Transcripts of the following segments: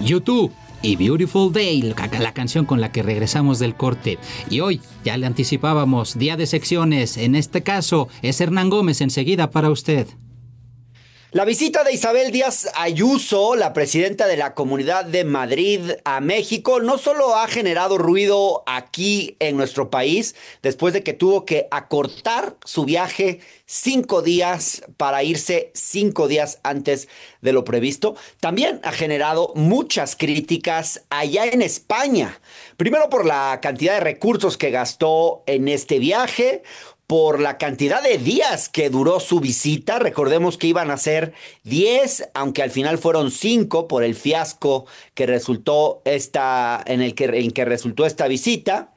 YouTube y Beautiful Day, la canción con la que regresamos del corte. Y hoy ya le anticipábamos día de secciones, en este caso es Hernán Gómez enseguida para usted. La visita de Isabel Díaz Ayuso, la presidenta de la Comunidad de Madrid a México, no solo ha generado ruido aquí en nuestro país, después de que tuvo que acortar su viaje 5 días para irse 5 días antes de lo previsto, también ha generado muchas críticas allá en España. Primero por la cantidad de recursos que gastó en este viaje, por la cantidad de días que duró su visita. Recordemos que iban a ser 10, aunque al final fueron 5 por el fiasco que resultó en que resultó esta visita.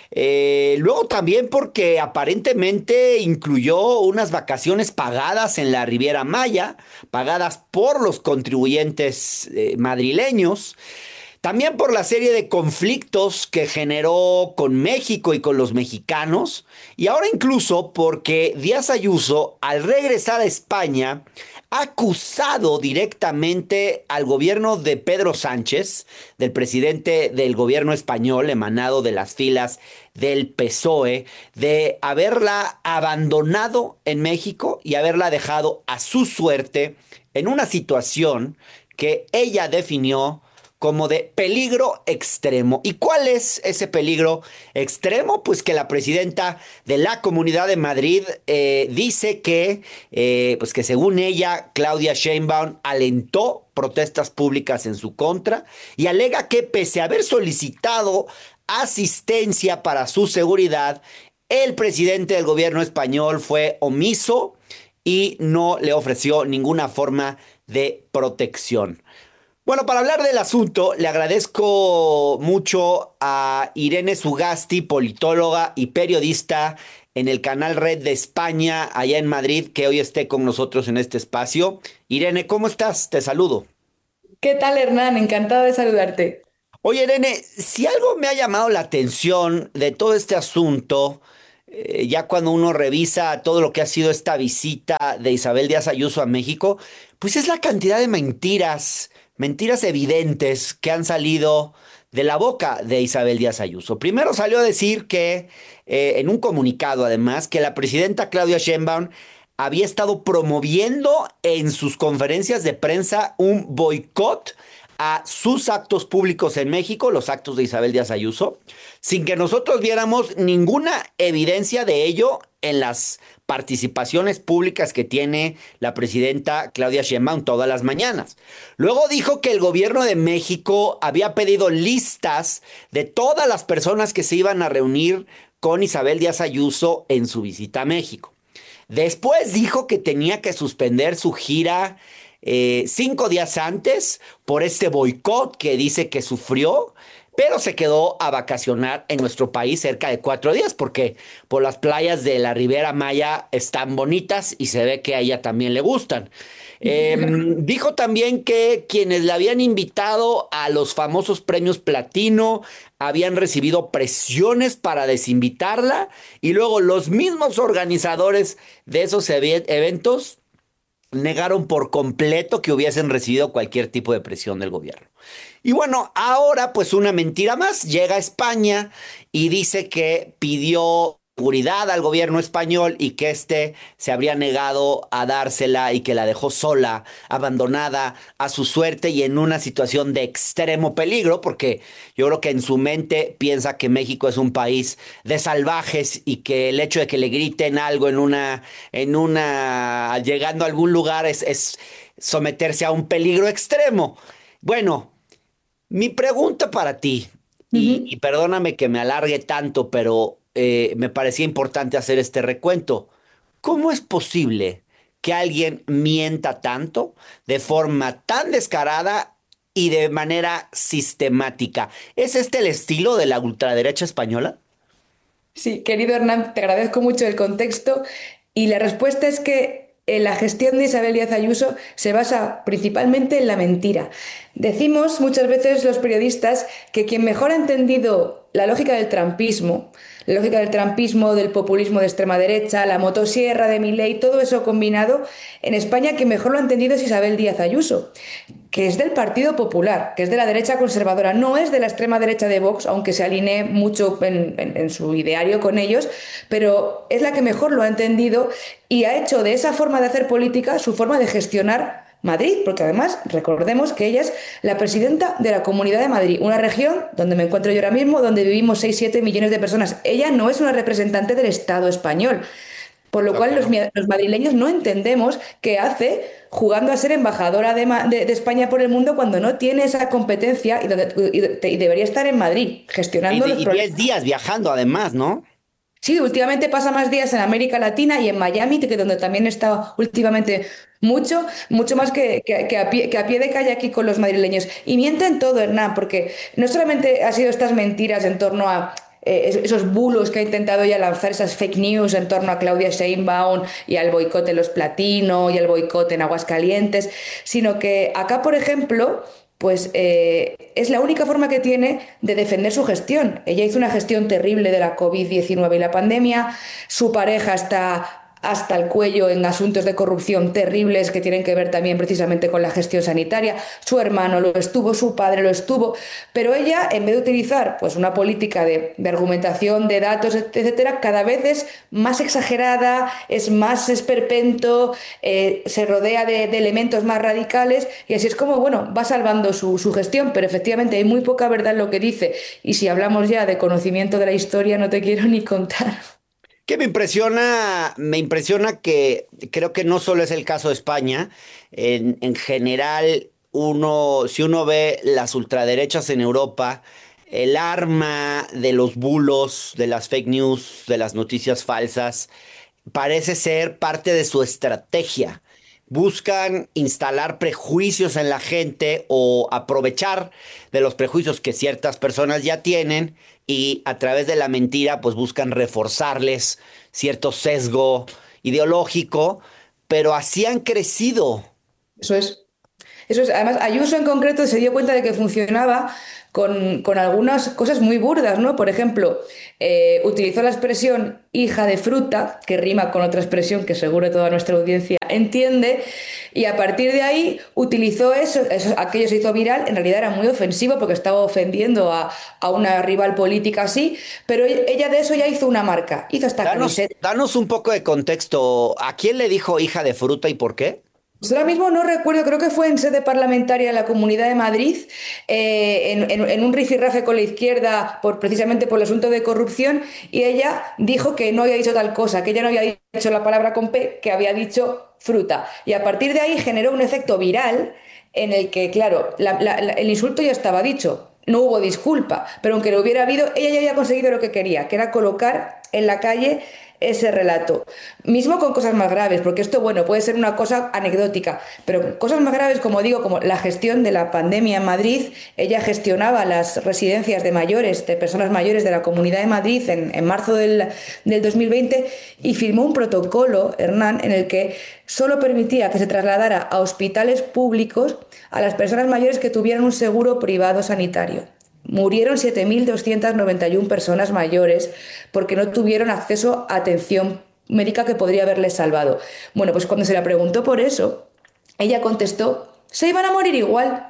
Luego también porque aparentemente incluyó unas vacaciones pagadas en la Riviera Maya, pagadas por los contribuyentes madrileños. También por la serie de conflictos que generó con México y con los mexicanos. Y ahora incluso porque Díaz Ayuso, al regresar a España, ha acusado directamente al gobierno de Pedro Sánchez, del presidente del gobierno español, emanado de las filas del PSOE, de haberla abandonado en México y haberla dejado a su suerte en una situación que ella definió como de peligro extremo. ¿Y cuál es ese peligro extremo? Pues que la presidenta de la Comunidad de Madrid dice pues que según ella, Claudia Sheinbaum alentó protestas públicas en su contra y alega que pese a haber solicitado asistencia para su seguridad, el presidente del gobierno español fue omiso y no le ofreció ninguna forma de protección. Bueno, para hablar del asunto, le agradezco mucho a Irene Sugasti, politóloga y periodista en el canal Red de España, allá en Madrid, que hoy esté con nosotros en este espacio. Irene, ¿cómo estás? Te saludo. ¿Qué tal, Hernán? Encantado de saludarte. Oye, Irene, si algo me ha llamado la atención de todo este asunto, ya cuando uno revisa todo lo que ha sido esta visita de Isabel Díaz Ayuso a México, pues es la cantidad de mentiras evidentes que han salido de la boca de Isabel Díaz Ayuso. Primero salió a decir que, en un comunicado además, que la presidenta Claudia Sheinbaum había estado promoviendo en sus conferencias de prensa un boicot a sus actos públicos en México, los actos de Isabel Díaz Ayuso, sin que nosotros viéramos ninguna evidencia de ello en las participaciones públicas que tiene la presidenta Claudia Sheinbaum todas las mañanas. Luego dijo que el gobierno de México había pedido listas de todas las personas que se iban a reunir con Isabel Díaz Ayuso en su visita a México. Después dijo que tenía que suspender su gira 5 días antes por este boicot que dice que sufrió, pero se quedó a vacacionar en nuestro país cerca de 4 días porque por las playas de la Riviera Maya están bonitas y se ve que a ella también le gustan. Dijo también que quienes le habían invitado a los famosos premios Platino habían recibido presiones para desinvitarla y luego los mismos organizadores de esos eventos negaron por completo que hubiesen recibido cualquier tipo de presión del gobierno. Y bueno, ahora pues una mentira más, llega a España y dice que pidió seguridad al gobierno español y que éste se habría negado a dársela y que la dejó sola, abandonada a su suerte y en una situación de extremo peligro, porque yo creo que en su mente piensa que México es un país de salvajes y que el hecho de que le griten algo llegando a algún lugar es someterse a un peligro extremo. Bueno, mi pregunta para ti, y Ujú. perdóname que me alargue tanto, pero me parecía importante hacer este recuento. ¿Cómo es posible que alguien mienta tanto, de forma tan descarada y de manera sistemática? ¿Es este el estilo de la ultraderecha española? Sí, querido Hernán, te agradezco mucho el contexto y la respuesta es que la gestión de Isabel Díaz Ayuso se basa principalmente en la mentira. Decimos muchas veces los periodistas que quien mejor ha entendido la lógica del trampismo, la lógica del trampismo, del populismo de extrema derecha, la motosierra de Milei, todo eso combinado, en España quien mejor lo ha entendido es Isabel Díaz Ayuso. que es del Partido Popular, que es de la derecha conservadora, no es de la extrema derecha de Vox, aunque se alinee mucho en su ideario con ellos, pero es la que mejor lo ha entendido y ha hecho de esa forma de hacer política su forma de gestionar Madrid, porque además recordemos que ella es la presidenta de la Comunidad de Madrid, una región donde me encuentro yo ahora mismo, donde vivimos 6-7 millones de personas. Ella no es una representante del Estado español. Por lo cual Claro. los madrileños no entendemos qué hace jugando a ser embajadora de España por el mundo cuando no tiene esa competencia y debería estar en Madrid gestionando los Y problemas. 10 días viajando además, ¿no? Sí, últimamente pasa más días en América Latina y en Miami, que donde también está últimamente mucho más que a pie de calle aquí con los madrileños. Y mienten todo, Hernán, porque no solamente ha sido estas mentiras en torno a esos bulos que ha intentado ya lanzar, esas fake news en torno a Claudia Sheinbaum y al boicot en los Platino y al boicot en Aguascalientes, sino que acá, por ejemplo, pues es la única forma que tiene de defender su gestión. Ella hizo una gestión terrible de la COVID-19 y la pandemia, su pareja está hasta el cuello en asuntos de corrupción terribles que tienen que ver también precisamente con la gestión sanitaria. Su hermano lo estuvo, su padre lo estuvo, pero ella, en vez de utilizar pues, una política de argumentación, de datos, etcétera, cada vez es más exagerada, es más esperpento, se rodea de elementos más radicales y así es como, bueno, va salvando su gestión, pero efectivamente hay muy poca verdad en lo que dice y si hablamos ya de conocimiento de la historia no te quiero ni contar. Que me impresiona que creo que no solo es el caso de España, en general, si uno ve las ultraderechas en Europa, el arma de los bulos, de las fake news, de las noticias falsas, parece ser parte de su estrategia. Buscan instalar prejuicios en la gente o aprovechar de los prejuicios que ciertas personas ya tienen y a través de la mentira pues buscan reforzarles cierto sesgo ideológico, pero así han crecido. Eso es. Eso es, además, Ayuso en concreto se dio cuenta de que funcionaba con algunas cosas muy burdas, ¿no? Por ejemplo, utilizó la expresión hija de fruta, que rima con otra expresión que seguro toda nuestra audiencia entiende, y a partir de ahí utilizó aquello se hizo viral, en realidad era muy ofensivo porque estaba ofendiendo a una rival política así, pero ella de eso ya hizo una marca, hizo esta camiseta. Danos un poco de contexto. ¿A quién le dijo hija de fruta y por qué? Pues ahora mismo no recuerdo, creo que fue en sede parlamentaria en la Comunidad de Madrid, en un rifirrafe con la izquierda, precisamente por el asunto de corrupción, y ella dijo que no había dicho tal cosa, que ella no había dicho la palabra con P, que había dicho fruta. Y a partir de ahí generó un efecto viral en el que, claro, el insulto ya estaba dicho. No hubo disculpa, pero aunque lo hubiera habido, ella ya había conseguido lo que quería, que era colocar en la calle ese relato. Mismo con cosas más graves, porque esto, bueno, puede ser una cosa anecdótica, pero cosas más graves, como digo, como la gestión de la pandemia en Madrid, ella gestionaba las residencias de mayores, de personas mayores de la Comunidad de Madrid en marzo del 2020 y firmó un protocolo, Hernán, en el que solo permitía que se trasladara a hospitales públicos a las personas mayores que tuvieran un seguro privado sanitario. Murieron 7.291 personas mayores porque no tuvieron acceso a atención médica que podría haberles salvado. Bueno, pues cuando se le preguntó por eso, ella contestó, se iban a morir igual.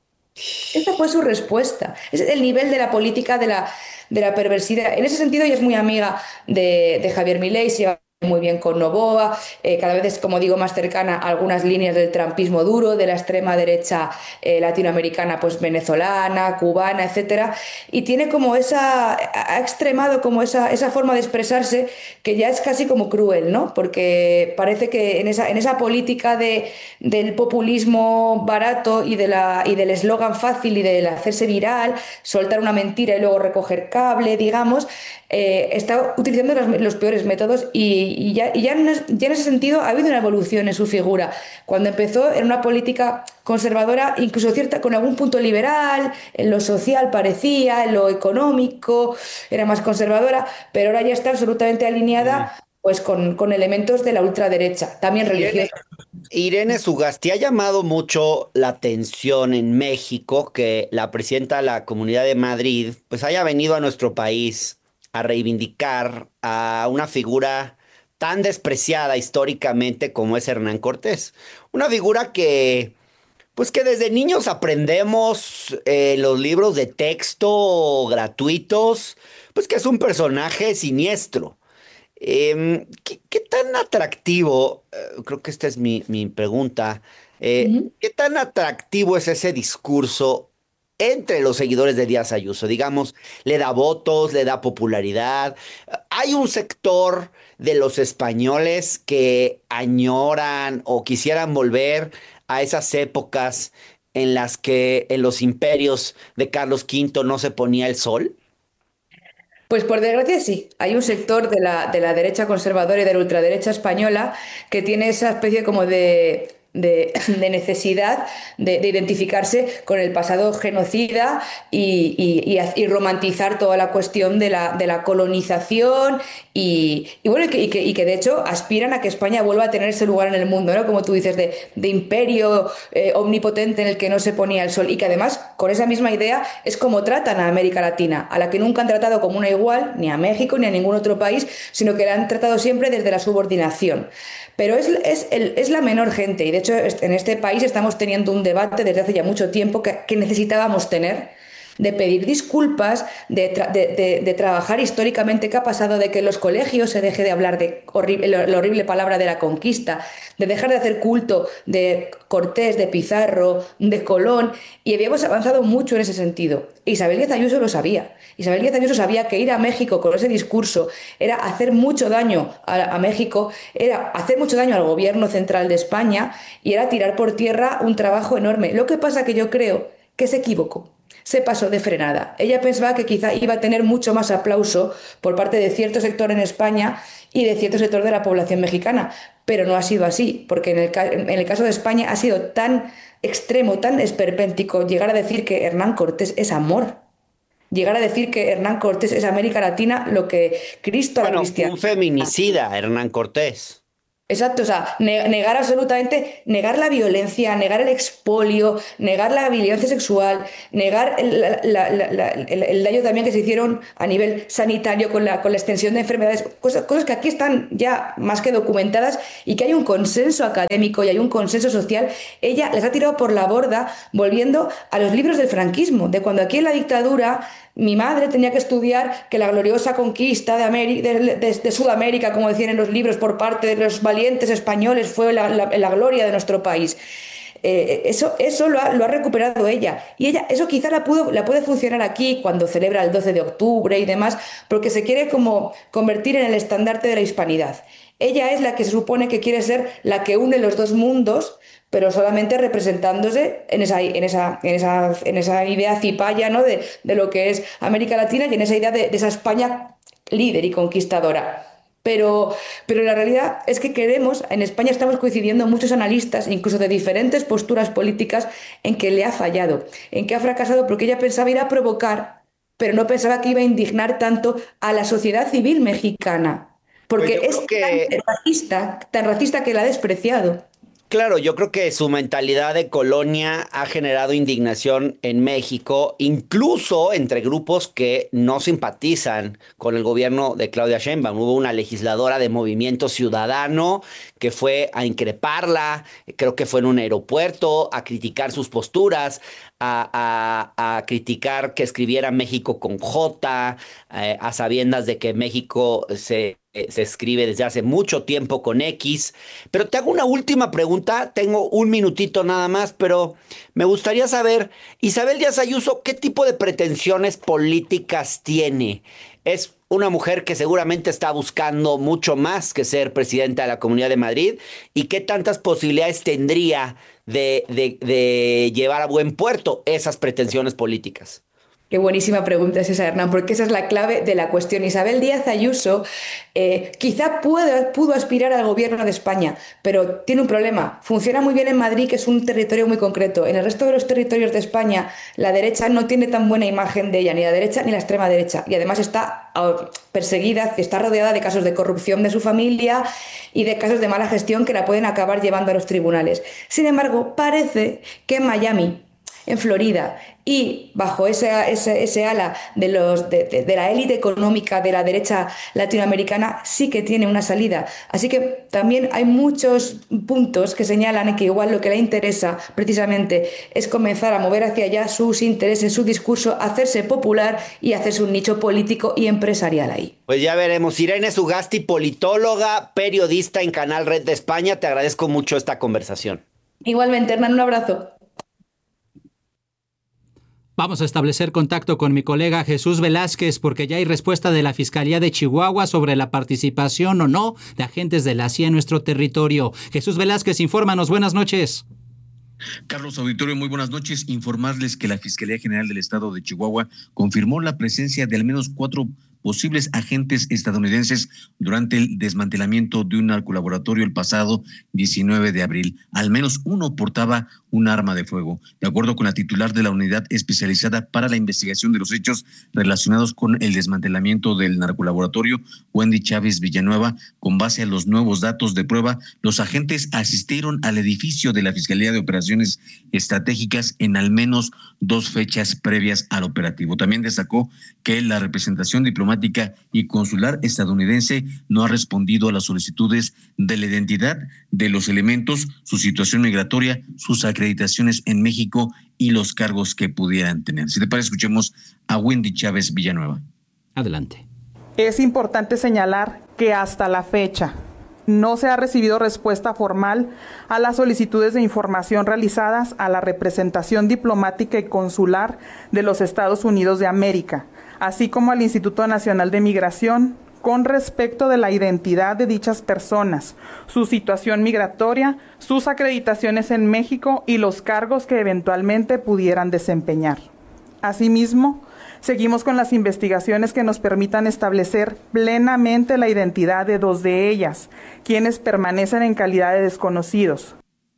Esa fue su respuesta. Es el nivel de la política de la perversidad. En ese sentido, ella es muy amiga de Javier Milei, se lleva muy bien con Noboa, cada vez es, como digo, más cercana a algunas líneas del trampismo duro, de la extrema derecha latinoamericana, pues venezolana, cubana, etcétera, y tiene como ha extremado como esa forma de expresarse que ya es casi como cruel, ¿no? Porque parece que en esa política del populismo barato y del eslogan fácil y del hacerse viral, soltar una mentira y luego recoger cable, digamos, está utilizando los peores métodos y ya en ese sentido ha habido una evolución en su figura. Cuando empezó en una política conservadora, incluso cierta, con algún punto liberal, en lo social parecía, en lo económico, era más conservadora, pero ahora ya está absolutamente alineada pues con elementos de la ultraderecha, también Irene, religiosa. Irene Sugasti ha llamado mucho la atención en México que la presidenta de la Comunidad de Madrid pues haya venido a nuestro país a reivindicar a una figura tan despreciada históricamente como es Hernán Cortés. Una figura que Pues que desde niños aprendemos los libros de texto gratuitos, pues que es un personaje siniestro. ¿Qué tan atractivo, creo que esta es mi pregunta, Ujú. qué tan atractivo es ese discurso entre los seguidores de Díaz Ayuso? Digamos, le da votos, le da popularidad. Hay un sector de los españoles que añoran o quisieran volver a esas épocas en las que en los imperios de Carlos V no se ponía el sol. Pues por desgracia sí, hay un sector de la derecha conservadora y de la ultraderecha española que tiene esa especie como de necesidad de identificarse con el pasado genocida y romantizar toda la cuestión de la colonización y bueno, y que de hecho aspiran a que España vuelva a tener ese lugar en el mundo, ¿no? Como tú dices, de imperio omnipotente en el que no se ponía el sol y que además con esa misma idea es como tratan a América Latina, a la que nunca han tratado como una igual, ni a México ni a ningún otro país, sino que la han tratado siempre desde la subordinación. Pero es la menor gente y de hecho en este país estamos teniendo un debate desde hace ya mucho tiempo que necesitábamos tener de pedir disculpas, de trabajar históricamente qué ha pasado, de que en los colegios se deje de hablar de la horrible palabra de la conquista, de dejar de hacer culto de Cortés, de Pizarro, de Colón, y habíamos avanzado mucho en ese sentido. Isabel Díaz Ayuso lo sabía. Isabel Díaz Ayuso sabía que ir a México con ese discurso era hacer mucho daño a México, era hacer mucho daño al gobierno central de España y era tirar por tierra un trabajo enorme. Lo que pasa que yo creo que se equivocó. Se pasó de frenada. Ella pensaba que quizá iba a tener mucho más aplauso por parte de cierto sector en España y de cierto sector de la población mexicana, pero no ha sido así, porque en el caso de España ha sido tan extremo, tan esperpéntico llegar a decir que Hernán Cortés es amor, llegar a decir que Hernán Cortés es América Latina lo que Cristo a la Bueno, cristiandad. un feminicida, Hernán Cortés. Exacto, o sea, negar absolutamente, negar la violencia, negar el expolio, negar la violencia sexual, negar el daño también que se hicieron a nivel sanitario con la extensión de enfermedades, cosas que aquí están ya más que documentadas y que hay un consenso académico y hay un consenso social. Ella les ha tirado por la borda volviendo a los libros del franquismo, de cuando aquí en la dictadura mi madre tenía que estudiar que la gloriosa conquista de Sudamérica, como decían en los libros, por parte de los valientes españoles, fue la gloria de nuestro país. Eso lo ha recuperado ella. Y ella, eso quizá la puede funcionar aquí cuando celebra el 12 de octubre y demás, porque se quiere como convertir en el estandarte de la hispanidad. Ella es la que se supone que quiere ser la que une los dos mundos, pero solamente representándose en esa idea cipaya, ¿no? de lo que es América Latina y en esa idea de esa España líder y conquistadora. Pero la realidad es que en España estamos coincidiendo muchos analistas, incluso de diferentes posturas políticas, en que le ha fallado, en que ha fracasado porque ella pensaba ir a provocar, pero no pensaba que iba a indignar tanto a la sociedad civil mexicana, Pues porque yo creo es que tan racista que la ha despreciado. Claro, yo creo que su mentalidad de colonia ha generado indignación en México, incluso entre grupos que no simpatizan con el gobierno de Claudia Sheinbaum. Hubo una legisladora de Movimiento Ciudadano que fue a increparla, creo que fue en un aeropuerto, a criticar sus posturas, a criticar que escribiera México con J, a sabiendas de que México se escribe desde hace mucho tiempo con X. Pero te hago una última pregunta, tengo un minutito nada más, pero me gustaría saber, Isabel Díaz Ayuso, ¿qué tipo de pretensiones políticas tiene? Es una mujer que seguramente está buscando mucho más que ser presidenta de la Comunidad de Madrid y qué tantas posibilidades tendría de llevar a buen puerto esas pretensiones políticas. Qué buenísima pregunta es esa, Hernán, porque esa es la clave de la cuestión. Isabel Díaz Ayuso quizá pudo aspirar al gobierno de España, pero tiene un problema. Funciona muy bien en Madrid, que es un territorio muy concreto. En el resto de los territorios de España, la derecha no tiene tan buena imagen de ella, ni la derecha ni la extrema derecha. Y además está perseguida, está rodeada de casos de corrupción de su familia y de casos de mala gestión que la pueden acabar llevando a los tribunales. Sin embargo, parece que en Miami en Florida y bajo ese ala de la élite económica de la derecha latinoamericana, sí que tiene una salida. Así que también hay muchos puntos que señalan que igual lo que le interesa precisamente es comenzar a mover hacia allá sus intereses, su discurso, hacerse popular y hacerse un nicho político y empresarial ahí. Pues ya veremos. Irene Sugasti, politóloga, periodista en Canal Red de España, te agradezco mucho esta conversación. Igualmente, Hernán, un abrazo. Vamos a establecer contacto con mi colega Jesús Velázquez porque ya hay respuesta de la Fiscalía de Chihuahua sobre la participación o no de agentes de la CIA en nuestro territorio. Jesús Velázquez, infórmanos. Buenas noches. Carlos Auditorio, muy buenas noches. Informarles que la Fiscalía General del Estado de Chihuahua confirmó la presencia de al menos 4 posibles agentes estadounidenses durante el desmantelamiento de un narcolaboratorio el pasado 19 de abril. Al menos uno portaba un arma de fuego. De acuerdo con la titular de la Unidad Especializada para la Investigación de los Hechos relacionados con el desmantelamiento del narcolaboratorio, Wendy Chávez Villanueva, con base a los nuevos datos de prueba, los agentes asistieron al edificio de la Fiscalía de Operaciones Estratégicas en al menos 2 fechas previas al operativo. También destacó que la representación diplomática y consular estadounidense no ha respondido a las solicitudes de la identidad de los elementos, su situación migratoria, sus acreditaciones en México y los cargos que pudieran tener. Si te parece, escuchemos a Wendy Chávez Villanueva. Adelante. Es importante señalar que hasta la fecha no se ha recibido respuesta formal a las solicitudes de información realizadas a la representación diplomática y consular de los Estados Unidos de América, así como al Instituto Nacional de Migración, con respecto de la identidad de dichas personas, su situación migratoria, sus acreditaciones en México y los cargos que eventualmente pudieran desempeñar. Asimismo, seguimos con las investigaciones que nos permitan establecer plenamente la identidad de 2 de ellas, quienes permanecen en calidad de desconocidos.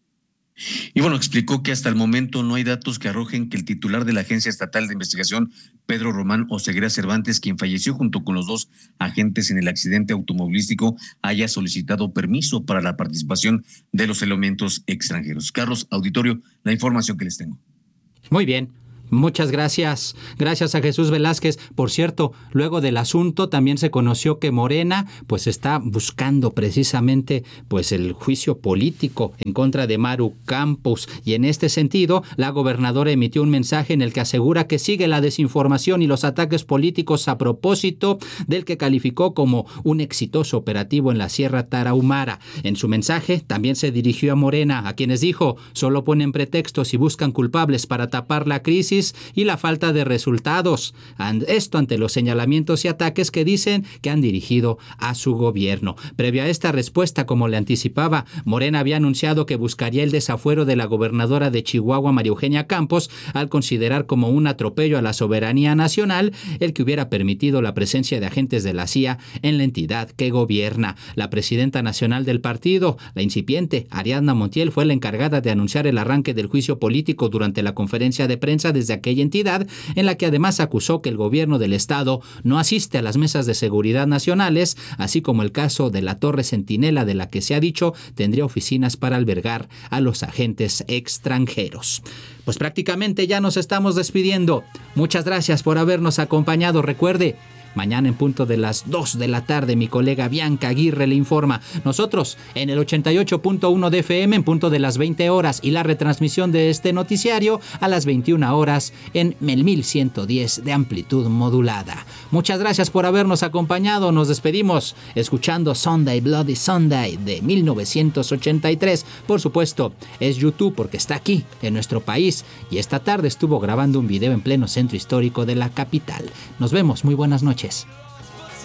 Y bueno, explicó que hasta el momento no hay datos que arrojen que el titular de la Agencia Estatal de Investigación, Pedro Román Oseguera Cervantes, quien falleció junto con los 2 agentes en el accidente automovilístico, haya solicitado permiso para la participación de los elementos extranjeros. Carlos, auditorio, la información que les tengo. Muy bien. Muchas gracias. Gracias a Jesús Velázquez. Por cierto, luego del asunto también se conoció que Morena pues está buscando precisamente pues el juicio político en contra de Maru Campos, y en este sentido la gobernadora emitió un mensaje en el que asegura que sigue la desinformación y los ataques políticos a propósito del que calificó como un exitoso operativo en la Sierra Tarahumara. En su mensaje también se dirigió a Morena, a quienes dijo solo ponen pretextos y buscan culpables para tapar la crisis y la falta de resultados. Esto ante los señalamientos y ataques que dicen que han dirigido a su gobierno. Previo a esta respuesta, como le anticipaba, Morena había anunciado que buscaría el desafuero de la gobernadora de Chihuahua, María Eugenia Campos, al considerar como un atropello a la soberanía nacional el que hubiera permitido la presencia de agentes de la CIA en la entidad que gobierna. La presidenta nacional del partido, la incipiente Ariadna Montiel, fue la encargada de anunciar el arranque del juicio político durante la conferencia de prensa desde aquella entidad, en la que además acusó que el gobierno del estado no asiste a las mesas de seguridad nacionales, así como el caso de la Torre Centinela, de la que se ha dicho tendría oficinas para albergar a los agentes extranjeros. Pues prácticamente ya nos estamos despidiendo. Muchas gracias por habernos acompañado. Recuerde, mañana en punto de las 2 de la tarde, mi colega Bianca Aguirre le informa. Nosotros en el 88.1 de FM en punto de las 20 horas y la retransmisión de este noticiario a las 21 horas en el 1110 de amplitud modulada. Muchas gracias por habernos acompañado. Nos despedimos escuchando Sunday Bloody Sunday de 1983. Por supuesto, es YouTube porque está aquí en nuestro país y esta tarde estuvo grabando un video en pleno centro histórico de la capital. Nos vemos. Muy buenas noches.